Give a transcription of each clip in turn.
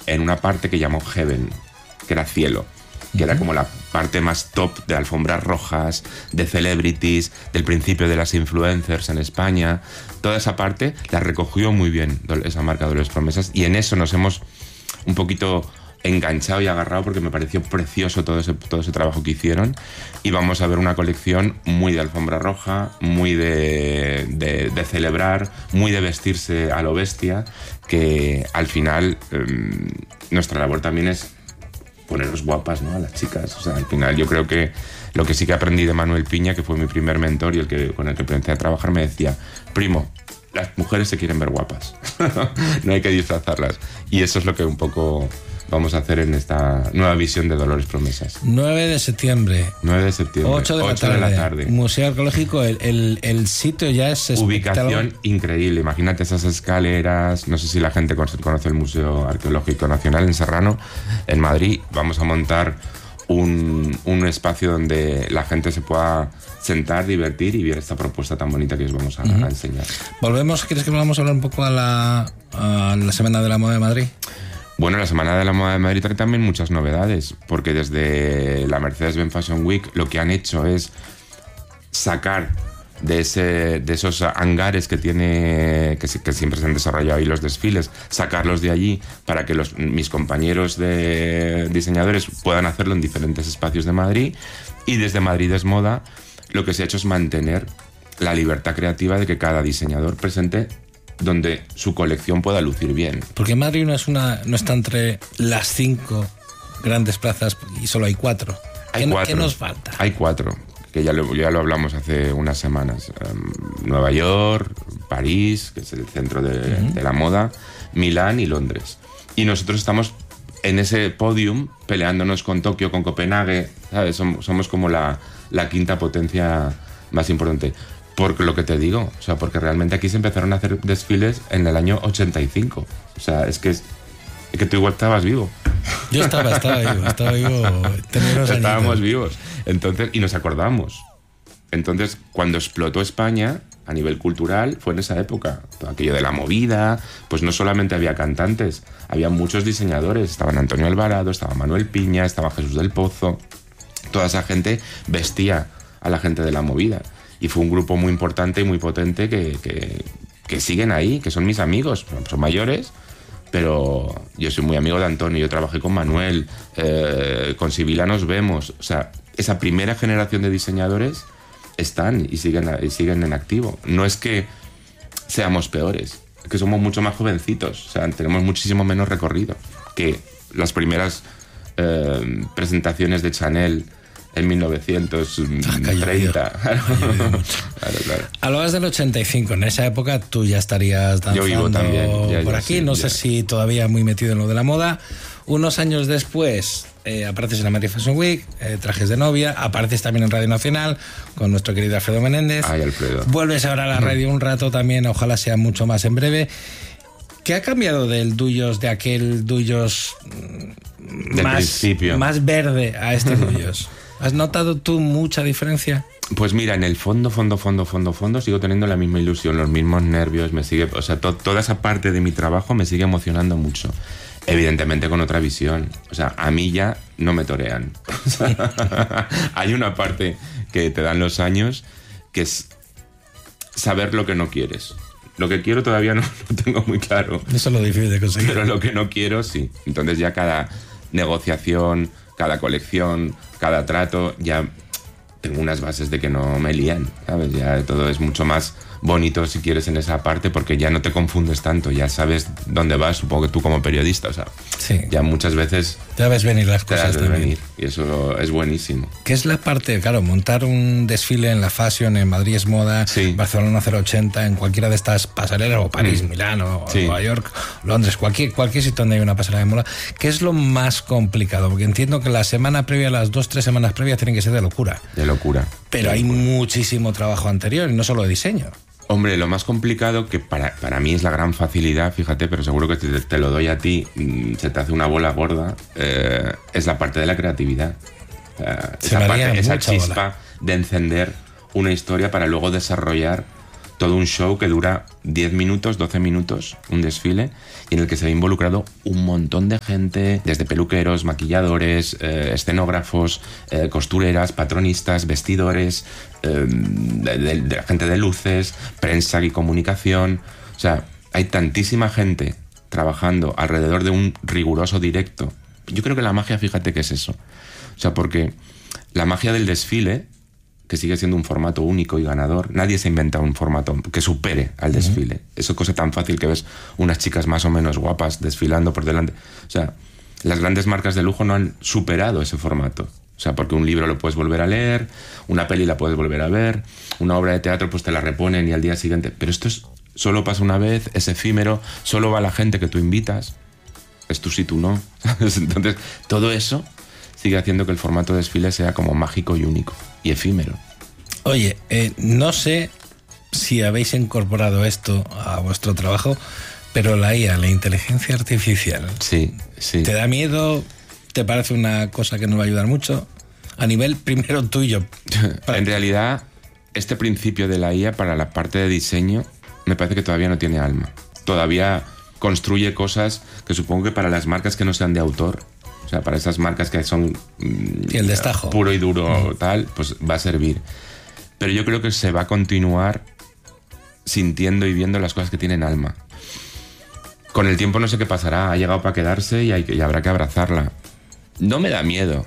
en una parte que llamó Heaven, que era cielo, que era como la parte más top de alfombras rojas, de celebrities, del principio de las influencers en España. Toda esa parte la recogió muy bien esa marca Dolores Promesas, y en eso nos hemos un poquito enganchado y agarrado, porque me pareció precioso todo ese trabajo que hicieron. Y vamos a ver una colección muy de alfombra roja, muy de celebrar, muy de vestirse a lo bestia, que al final nuestra labor también es poneros guapas, ¿no?, a las chicas. O sea, al final yo creo que lo que sí que aprendí de Manuel Piña, que fue mi primer mentor y con el que empecé a trabajar, me decía: primo, las mujeres se quieren ver guapas, no hay que disfrazarlas. Y eso es lo que un poco vamos a hacer en esta nueva visión de Dolores Promesas. 9 de septiembre. 9 de septiembre. 8 de la tarde. Museo Arqueológico, el sitio ya es ubicación increíble. Imagínate esas escaleras. No sé si la gente conoce el Museo Arqueológico Nacional en Serrano, en Madrid. Vamos a montar un espacio donde la gente se pueda sentar, divertir y ver esta propuesta tan bonita que os vamos a enseñar. ¿Quieres que volvamos a hablar un poco a la Semana de la Moda de Madrid? Bueno, la Semana de la Moda de Madrid trae también muchas novedades, porque desde la Mercedes-Benz Fashion Week lo que han hecho es sacar de esos hangares que siempre se han desarrollado ahí los desfiles, sacarlos de allí para que mis compañeros de diseñadores puedan hacerlo en diferentes espacios de Madrid. Y desde Madrid es Moda lo que se ha hecho es mantener la libertad creativa de que cada diseñador presente donde su colección pueda lucir bien. Porque Madrid no está entre las 5 grandes plazas y solo hay 4. ¿Qué nos falta? Hay 4, que ya lo hablamos hace unas semanas. Nueva York, París, que es el centro de la moda, Milán y Londres. Y nosotros estamos en ese podium peleándonos con Tokio, con Copenhague, ¿sabes? Somos como la quinta potencia más importante. Por lo que te digo, o sea, porque realmente aquí se empezaron a hacer desfiles en el año 85. O sea, es que tú igual estabas vivo. Yo estaba vivo. Estábamos vivos. Entonces, y nos acordamos. Entonces, cuando explotó España a nivel cultural, fue en esa época. Todo aquello de la movida, pues no solamente había cantantes, había muchos diseñadores. Estaban Antonio Alvarado, estaba Manuel Piña, estaba Jesús del Pozo. Toda esa gente vestía a la gente de la movida. Y fue un grupo muy importante y muy potente que siguen ahí, que son mis amigos. Son mayores, pero yo soy muy amigo de Antonio. Yo trabajé con Manuel, con Sibila nos vemos. O sea, esa primera generación de diseñadores están y siguen en activo. No es que seamos peores, es que somos mucho más jovencitos. O sea, tenemos muchísimo menos recorrido que las primeras presentaciones de Chanel en 1930. Claro. Hablabas del 85, en esa época tú ya estarías danzando. Yo vivo también, por aquí, no sé si todavía muy metido en lo de la moda. Unos años después apareces en la Madrid Fashion Week, trajes de novia, apareces también en Radio Nacional con nuestro querido Alfredo Menéndez. Ay, Alfredo. Vuelves ahora a la radio un rato también, ojalá sea mucho más en breve. ¿Qué ha cambiado del Duyos, de aquel Duyos más verde a este Duyos? ¿Has notado tú mucha diferencia? Pues mira, en el fondo sigo teniendo la misma ilusión, los mismos nervios, o sea, toda esa parte de mi trabajo me sigue emocionando mucho. Evidentemente con otra visión. O sea, a mí ya no me torean. Hay una parte que te dan los años que es saber lo que no quieres. Lo que quiero todavía no lo tengo muy claro. Eso es lo difícil de conseguir. Pero lo que no quiero, sí. Entonces ya cada negociación, cada colección, cada trato, ya tengo unas bases de que no me lían, ¿sabes? Ya todo es mucho más bonito, si quieres, en esa parte, porque ya no te confundes tanto, ya sabes dónde vas, supongo que tú como periodista, o sea, sí. Ya muchas veces te ves venir las cosas también. Venir, y eso es buenísimo. ¿Qué es la parte, claro, montar un desfile en la Fashion, en Madrid es Moda, sí. Barcelona 080, en cualquiera de estas pasarelas, o París, Milán, o sí. Nueva York, Londres, cualquier sitio donde hay una pasarela de moda? ¿Qué es lo más complicado? Porque entiendo que la semana previa, las 2-3 semanas previas tienen que ser de locura. De locura. Pero hay muchísimo trabajo anterior, y no solo de diseño. Hombre, lo más complicado, que para mí es la gran facilidad, fíjate, pero seguro que te lo doy a ti, se te hace una bola gorda, es la parte de la creatividad. Esa chispa de encender una historia para luego desarrollar todo un show que dura 10 minutos, 12 minutos, un desfile, y en el que se ve involucrado un montón de gente, desde peluqueros, maquilladores, escenógrafos, costureras, patronistas, vestidores, de gente de luces, prensa y comunicación. O sea, hay tantísima gente trabajando alrededor de un riguroso directo. Yo creo que la magia, fíjate que es eso. O sea, porque la magia del desfile, que sigue siendo un formato único y ganador, nadie se inventa un formato que supere al desfile. Eso es cosa tan fácil que ves unas chicas más o menos guapas desfilando por delante. O sea, las grandes marcas de lujo no han superado ese formato. O sea, porque un libro lo puedes volver a leer, una peli la puedes volver a ver, una obra de teatro pues te la reponen y al día siguiente. Pero esto solo pasa una vez, es efímero, solo va la gente que tú invitas. Es tú sí, tú no. Entonces, todo eso sigue haciendo que el formato de desfile sea como mágico y único y efímero. Oye, no sé si habéis incorporado esto a vuestro trabajo, pero la IA, la inteligencia artificial, sí. ¿te da miedo? ¿Te parece una cosa que nos va a ayudar mucho? A nivel primero tuyo. En realidad, este principio de la IA para la parte de diseño me parece que todavía no tiene alma. Todavía construye cosas que supongo que para las marcas que no sean de autor, o sea, para esas marcas que son y el destajo puro y duro tal, pues va a servir. Pero yo creo que se va a continuar sintiendo y viendo las cosas que tienen alma. Con el tiempo no sé qué pasará, ha llegado para quedarse y habrá que abrazarla. No me da miedo.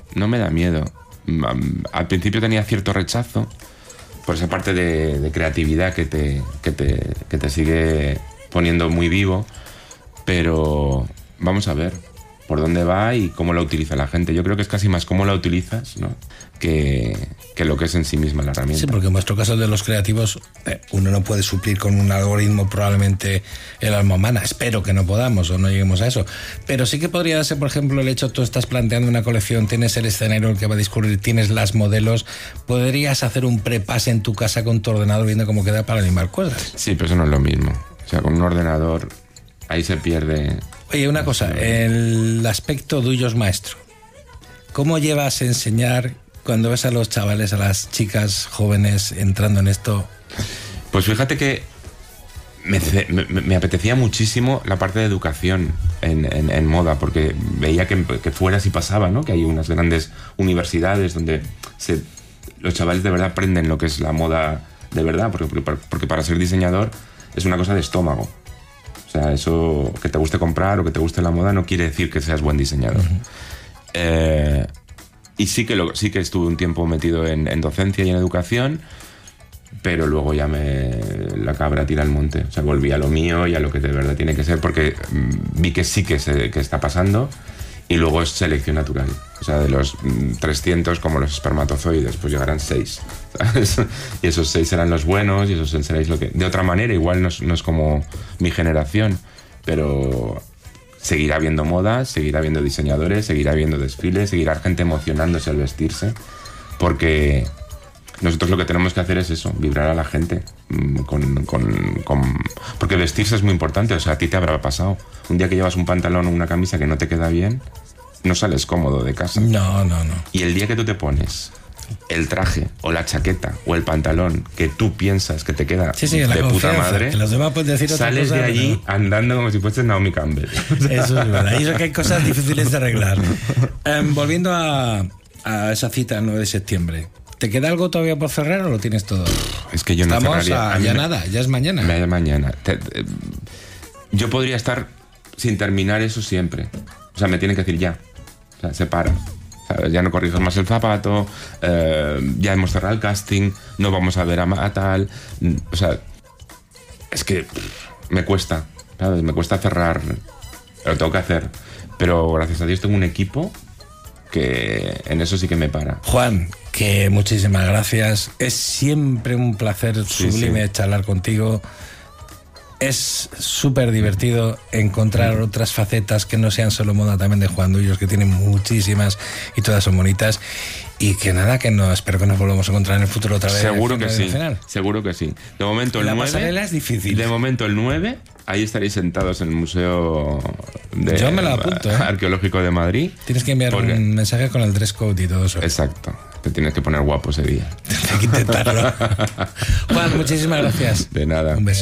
Al principio tenía cierto rechazo por esa parte de creatividad que te sigue poniendo muy vivo, pero vamos a ver por dónde va y cómo la utiliza la gente. Yo creo que es casi más cómo la utilizas, ¿no?, que lo que es en sí misma la herramienta. Sí, porque en vuestro caso de los creativos, uno no puede suplir con un algoritmo probablemente el alma humana. Espero que no podamos o no lleguemos a eso. Pero sí que podría ser, por ejemplo, el hecho, tú estás planteando una colección, tienes el escenario el que va a discurrir, tienes las modelos, podrías hacer un prepase en tu casa con tu ordenador viendo cómo queda para animar cosas. Sí, pero eso no es lo mismo. O sea, con un ordenador ahí se pierde. Oye, una cosa, el aspecto tuyo es maestro. ¿Cómo llevas a enseñar cuando ves a los chavales, a las chicas jóvenes entrando en esto? Pues fíjate que me apetecía muchísimo la parte de educación en moda, porque veía que fuera sí pasaba, ¿no?, que hay unas grandes universidades donde los chavales de verdad aprenden lo que es la moda de verdad, porque para ser diseñador es una cosa de estómago. O sea, eso, que te guste comprar o que te guste la moda no quiere decir que seas buen diseñador. Y sí que estuve un tiempo metido en docencia y en educación, pero luego ya la cabra tira al monte. O sea, volví a lo mío y a lo que de verdad tiene que ser, porque vi que sí que está pasando, y luego es selección natural. O sea, de los 300, como los espermatozoides, pues llegarán 6, ¿sabes? Y esos 6 serán los buenos, y esos seréis lo que... De otra manera, igual no es como mi generación, pero seguirá habiendo moda, seguirá habiendo diseñadores, seguirá habiendo desfiles, seguirá gente emocionándose al vestirse, porque nosotros lo que tenemos que hacer es eso, vibrar a la gente porque vestirse es muy importante. O sea, a ti te habrá pasado un día que llevas un pantalón o una camisa que no te queda bien, no sales cómodo de casa. No. Y el día que tú te pones el traje o la chaqueta o el pantalón que tú piensas que te queda de puta madre, que los demás pueden decir otra sales cosa, de allí andando como si fueses Naomi Campbell. Eso es verdad. Y eso que hay cosas difíciles de arreglar. Volviendo a esa cita el 9 de septiembre, ¿te queda algo todavía por cerrar o lo tienes todo? Es que yo no cerraría. Ya nada, ya es mañana. Ya es mañana. Yo podría estar sin terminar eso siempre. O sea, me tienen que decir ya. O sea, se para. Ya no corrijas más el zapato, ya hemos cerrado el casting, no vamos a ver a tal. O sea, es que me cuesta, ¿sabes? Me cuesta cerrar, lo tengo que hacer. Pero gracias a Dios tengo un equipo que en eso sí que me para. Juan, que muchísimas gracias. Es siempre un placer sublime charlar contigo. Es súper divertido encontrar otras facetas que no sean solo moda también de Juan Dullos, que tienen muchísimas y todas son bonitas. Y que nada, espero que nos volvamos a encontrar en el futuro otra vez. Seguro que sí, seguro que sí. De momento el 9... La pasarela es difícil. De momento el 9, ahí estaréis sentados en el Museo Yo me lo apunto, Arqueológico de Madrid. Tienes que enviar un mensaje con el dress code y todo eso. Exacto. Te tienes que poner guapo ese día. Hay que intentarlo. Juan, muchísimas gracias. De nada. Un beso.